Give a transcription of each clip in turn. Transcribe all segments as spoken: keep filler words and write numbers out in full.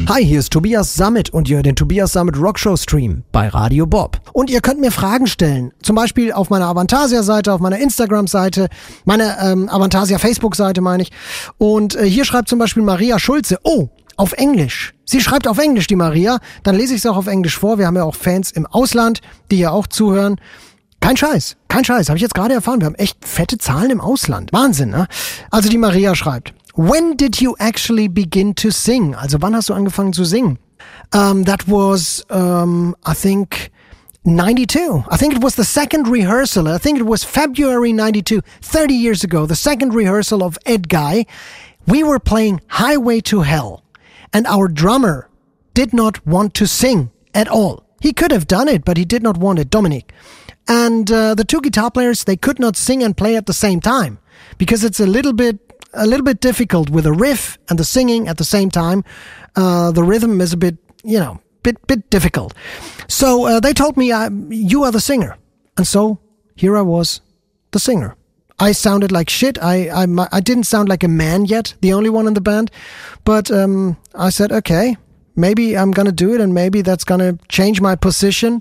Hi, hier ist Tobias Sammet und ihr hört den Tobias Sammet Rockshow Stream bei Radio Bob. Und ihr könnt mir Fragen stellen, zum Beispiel auf meiner Avantasia-Seite, auf meiner Instagram-Seite, meiner ähm, Avantasia-Facebook-Seite meine ich. Und äh, hier schreibt zum Beispiel Maria Schulze, oh, auf Englisch. Sie schreibt auf Englisch, die Maria. Dann lese ich es auch auf Englisch vor. Wir haben ja auch Fans im Ausland, die hier auch zuhören. Kein Scheiß, kein Scheiß, habe ich jetzt gerade erfahren. Wir haben echt fette Zahlen im Ausland. Wahnsinn, ne? Also die Maria schreibt, when did you actually begin to sing? Also wann hast du angefangen zu singen? Um, that was, um, I think, ninety-two. I think it was the second rehearsal. I think it was February ninety-two, thirty years ago, the second rehearsal of Ed Guy. We were playing Highway to Hell. And our drummer did not want to sing at all. He could have done it, but he did not want it, Dominic. And uh, the two guitar players, they could not sing and play at the same time because it's a little bit a little bit difficult with the riff and the singing at the same time. Uh, the rhythm is a bit, you know, bit bit difficult. So uh, they told me, uh, you are the singer. And so here I was, the singer. I sounded like shit. I, I, I didn't sound like a man yet, the only one in the band. But um, I said, okay, maybe I'm going to do it and maybe that's going to change my position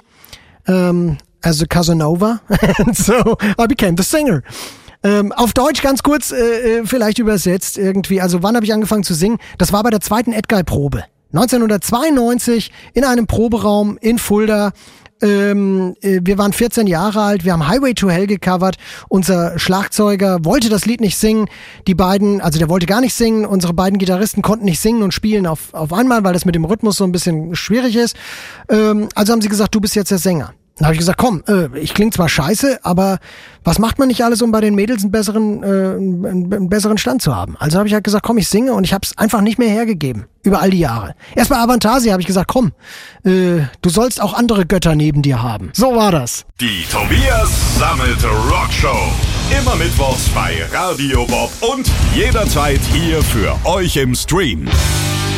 um, as a Casanova. And so I became the singer. Ähm, auf Deutsch ganz kurz, äh, vielleicht übersetzt irgendwie. Also wann habe ich angefangen zu singen? Das war bei der zweiten Ed Guy-Probe. neunzehnhundertzweiundneunzig in einem Proberaum in Fulda. Ähm, wir waren vierzehn Jahre alt, wir haben Highway to Hell gecovert. Unser Schlagzeuger wollte das Lied nicht singen. Die beiden, also der wollte gar nicht singen. Unsere beiden Gitarristen konnten nicht singen und spielen auf, auf einmal, weil das mit dem Rhythmus so ein bisschen schwierig ist. Ähm, also haben sie gesagt, du bist jetzt der Sänger. Dann habe ich gesagt, komm, äh, ich klinge zwar scheiße, aber was macht man nicht alles, um bei den Mädels einen besseren, äh, einen, einen besseren Stand zu haben? Also habe ich halt gesagt, komm, ich singe und ich habe es einfach nicht mehr hergegeben. Über all die Jahre. Erst bei Avantasia habe ich gesagt, komm, äh, du sollst auch andere Götter neben dir haben. So war das. Die Tobias Sammet Rockshow. Immer mittwochs bei Radio Bob und jederzeit hier für euch im Stream.